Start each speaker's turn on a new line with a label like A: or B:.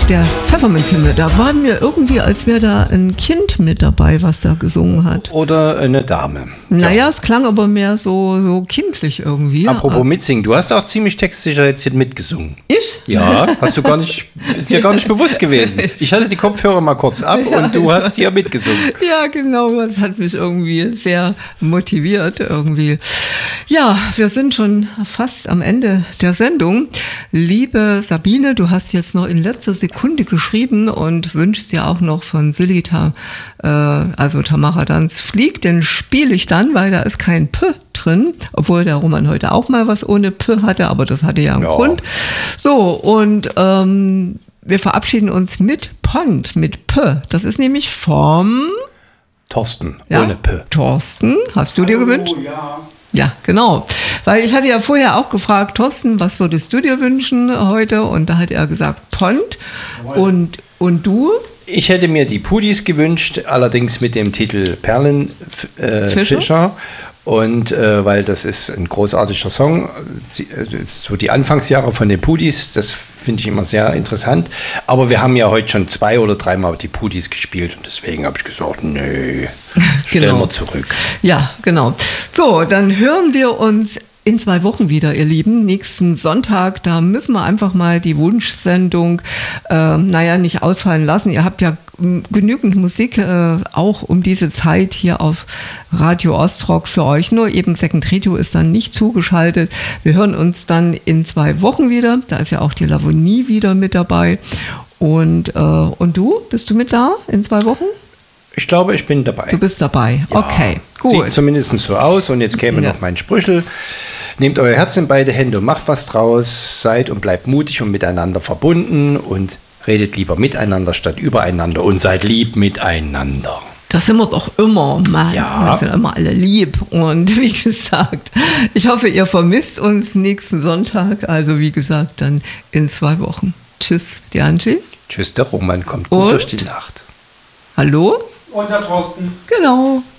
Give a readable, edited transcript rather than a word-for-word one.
A: der Pfefferminzhimmel, da war mir irgendwie, als wäre da ein Kind mit dabei, was da gesungen hat.
B: Oder eine Dame.
A: Naja, es klang aber mehr so kindlich irgendwie.
B: Apropos mitsingen, du hast auch ziemlich textsicher jetzt hier mitgesungen.
A: Ich?
B: Ja, hast du gar nicht, ist dir gar nicht bewusst gewesen. Ich hatte die Kopfhörer mal kurz ab und du hast hier mitgesungen.
A: Ja, genau, das hat mich irgendwie sehr motiviert irgendwie. Ja, wir sind schon fast am Ende der Sendung. Liebe Sabine, du hast jetzt noch in letzter Sekunde geschrieben und wünschst dir auch noch von Silita, also Tamara Danz, Flieg, den spiele ich dann, weil da ist kein P drin, obwohl der Roman heute auch mal was ohne P hatte, aber das hatte ja einen Grund. So, und wir verabschieden uns mit Pont, mit P. Das ist nämlich vom
B: Thorsten, ohne P.
A: Thorsten, hast du dir gewünscht?
C: Ja.
A: Ja, genau. Weil ich hatte ja vorher auch gefragt, Thorsten, was würdest du dir wünschen heute? Und da hat er gesagt, Pont. Und du?
B: Ich hätte mir die Pudis gewünscht, allerdings mit dem Titel Perlenfischer. Und weil das ist ein großartiger Song, so die Anfangsjahre von den Pudis, das finde ich immer sehr interessant. Aber wir haben ja heute schon 2 oder 3 Mal die Pudis gespielt und deswegen habe ich gesagt, nee, stellen wir zurück.
A: Ja, genau. So, dann hören wir uns in 2 Wochen wieder, ihr Lieben. Nächsten Sonntag, da müssen wir einfach mal die Wunschsendung, nicht ausfallen lassen. Ihr habt ja genügend Musik auch um diese Zeit hier auf Radio Ostrock für euch. Nur eben Second Radio ist dann nicht zugeschaltet. Wir hören uns dann in 2 Wochen wieder. Da ist ja auch die Lavonie wieder mit dabei. Und du, bist du mit da in 2 Wochen?
B: Ich glaube, ich bin dabei.
A: Du bist dabei, ja, okay, gut.
B: Sieht zumindest so aus und jetzt käme noch mein Sprüchel. Nehmt euer Herz in beide Hände und macht was draus, seid und bleibt mutig und miteinander verbunden und redet lieber miteinander statt übereinander und seid lieb miteinander.
A: Das sind wir doch immer, Mann.
B: Ja.
A: Wir sind immer alle lieb. Und wie gesagt, ich hoffe, ihr vermisst uns nächsten Sonntag. Also wie gesagt, dann in 2 Wochen. Tschüss, die Angie.
B: Tschüss, der Roman kommt gut durch die Nacht.
A: Hallo?
C: Und der Thorsten.
A: Genau.